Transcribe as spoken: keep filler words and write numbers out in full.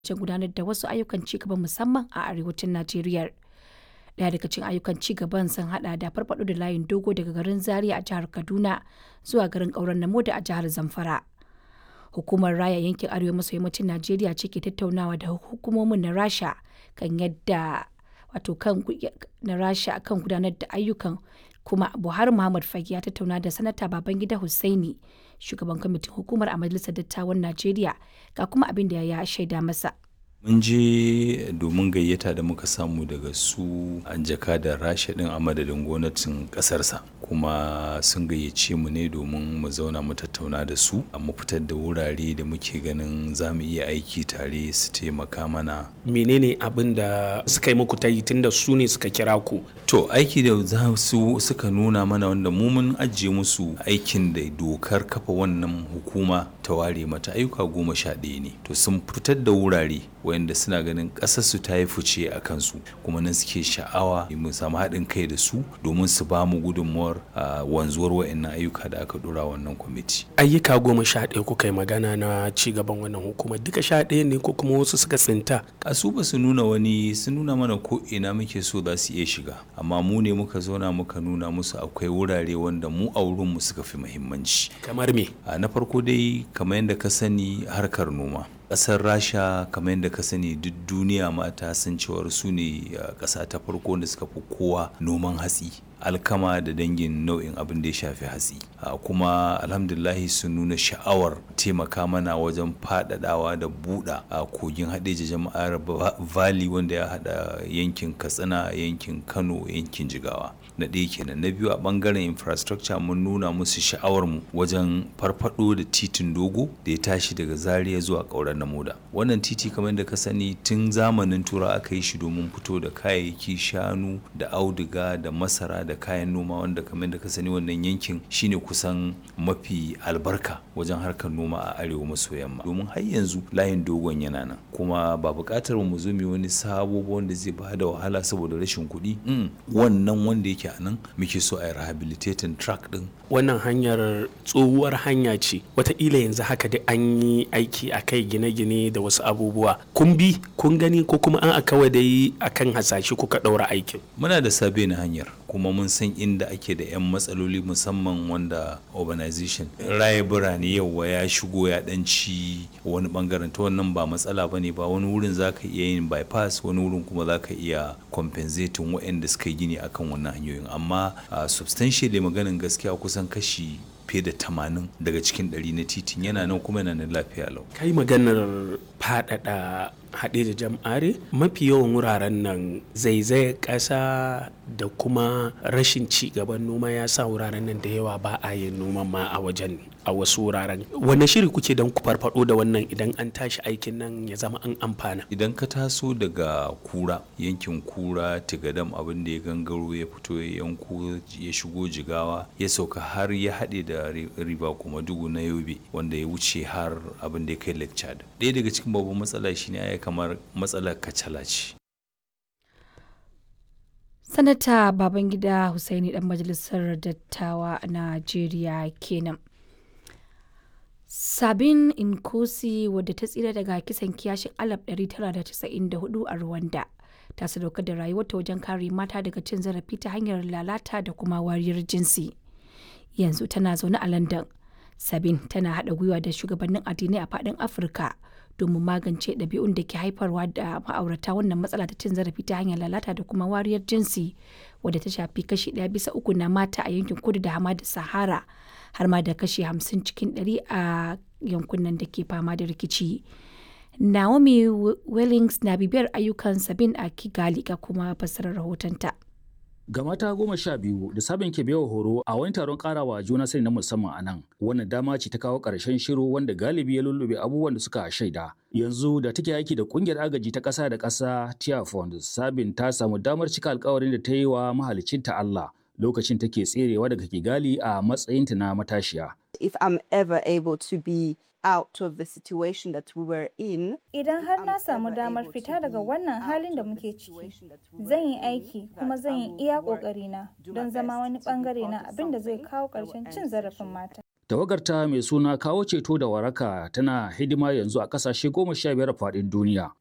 wajen gudanar da wasu ayyukan cigaba musamman a arewacin Najeriya. Daya daga cikin ayyukan cigaban sun hada da farfado da layin dogo daga garin Zaria a jihar Kaduna zuwa garin Kauran Namoda a jihar Zamfara. Hukumar Raya Yankin Arewa maso Yammacin Najeriya ce ke tattaunawa da hukumomin na Rasha kan yadda wato kan na Rasha kan gudanar da ayyukan, kuma Buhari Muhammad Fage ya tattauna da Sanata Babangida Hussaini, shugaban kwamitin hukumar a Majalisar Dattawan Najeriya, ga kuma abin da ya shaida masa. Mun je domin gayyata da muka samu daga su an jaka da Rasha din a madadin gwamnatin kasarsa, kuma sun gayyace mu ne domin mu zauna mu tattauna da su mu fitar da wurare da muke ganin za mu iya aiki tare su taimaka mana. Menene abin da suka yi muku ta yi tunda su ne suka kira ku? To aiki da za su suka nuna mana wanda mu mun ajiye musu aikin da dokar kafa wannan hukuma ta ware mata ayyuka goma sha ɗaya ne. To sun fitar da wurare wayanda suna ganin ƙasar su ta yi fice a kansu, kuma nan suke sha'awa mu samu haɗin kai da su domin su ba mu gudunmuwar wanzuwar wayannan ayyuka da aka dora wannan kwamiti. Ayyuka goma sha ɗaya kuka yi magana na ci gaban wannan hukuma, duka sha ɗaya ne ko kuma wasu suka tsinta? A su ba su nuna wani, sun nuna mana ko ina muke so za su iya shiga, amma mu ne muka zauna muka nuna musu akwai wurare wanda mu a wurin mu suka fi muhimmanci. Kamar me? Na farko dai kamar yadda ka sani harkar noma. Ƙasar Rasha kamar yadda ka sani duk duniya mata sun cewar su ne ƙasa ta farko da suka fi kowa noman hatsi, alkama da dangin nau'in abin da ya shafi hatsi, kuma alhamdulahi sun nuna sha'awar taimaka mana wajen faɗaɗawa da buɗa a kogin haɗeja jama'ar valley wanda ya haɗa yankin Katsina, yankin Kano, yankin Jigawa. Na ɗaya kenan. Na biyu, a ɓangaren infrastructure mun nuna musu sha'awar mu wajen farfaɗo da titin dogo da ya tashi daga Zaria zuwa Kauran Namoda. Wannan titi kamar da ka sani tun zamanin tura aka yi shi domin fito da kayayyaki, shanu da auduga da masara da kayan noma, wanda kamar da ka sani wannan yankin shine kusan mafi albarka wajen harkar noma a arewa maso yamma. Domin har yanzu layin dogon yana nan, kuma ba buƙatar mu zo mu wani sabo wanda zai ba da wahala saboda rashin kuɗi. Wannan wanda yake a nan muke so a yi rehabilitating track din. Wannan hanyar tsohuwar hanya ce, wataƙila yanzu haka dai an yi aiki a kai, gine-gine da wasu abubuwa. Kun bi kun gani ko kuma an aka dai akan hasashe kuka ɗaura aikin? Muna da sabe na hanyar, kuma mun san inda ake da 'yan matsaloli, musamman wanda urbanization raye birane yawa ya shigo ya ɗanci wani bangaren. Ta wannan ba matsala ba ne ba, wani wurin za ka iya yin bypass, wani wurin kuma za ka iya compensating waɗanda suka yi gini akan wannan hanyoyin, amma substantially maganin gaskiya kusan kashi fiye da tamanin daga cikin ɗari na titin yana nan kuma yana nan lafiya lau. Kai maganar faɗaɗa haɗe da jam'are, mafi yawan wuraren nan zaizayar ƙasa da kuma rashin ci gaban noma ya sa wuraren nan da yawa ba a yin noman ma a wajen, a wasu wuraren. Wanne shiri kuke don ku farfado da wannan idan an tashi aikin nan ya zama an amfana? Idan ka taso daga Kura, yankin Kura Tigadam, abin da ya gangaro ya fito ya yanko ya shigo Jigawa ya sauka har ya haɗe da riba kuma dugu na Yobe, wanda ya wuce har abin da ya kai Lake Chad. Ɗaya daga cikin babban matsala shine ai kamar matsalar kacala ce. Sanata Babangida Hussaini dan majalisar dattawa a Najeriya kenan. Sabin Inkosi, wadda ta tsira daga kisan kiyashin alif ɗari tara da casa'in da hudu a Rwanda, ta sadaukar da rayuwarta wajen kare mata daga cin zarafi ta hanyar lalata da kuma wariyar jinsi. Yanzu tana zaune a London. Sabin tana haɗa gwiwa da shugabannin addinai a faɗin Afirka domin magance ɗabi'un da ke haifarwa da ma'aurata wannan matsala ta cin zarafi ta hanyar lalata da kuma wariyar jinsi, wadda ta shafi kashi ɗaya bisa uku na mata a yankin kudu da hamada Sahara, har ma da kashi hamsin cikin ɗari a yankunan da ke fama da rikici. Naomi Wellings na bibiyar ayyukan Sabin a Kigali, ga kuma fassarar rahotonta. Ga mata goma sha biyu da Sabin ke baiwa horo a wani taron karawa juna sani na musamman a nan, wannan dama ce ta kawo ƙarshen shiru wanda galibi ya lullube abubuwan da suka shaida. Yanzu da take aiki da ƙungiyar agaji ta ƙasa da ƙasa Tear Fund, Sabin ta samu damar cika alƙawarin da ta yi wa mahaliccinta Allah lokacin take tserewa daga Kigali a matsayinta na matashiya. If I'm ever able to be out of the situation that we were in. Idan har na samu damar fita daga wannan halin da muke ciki, zan yi aiki kuma zan yi iya ƙoƙarina don zama wani ɓangare na abin da zai kawo ƙarshen cin zarafin mata. Tawagarta mai suna kawo ceto da waraka tana hidima yanzu a ƙasashe goma sha biyar a faɗin duniya.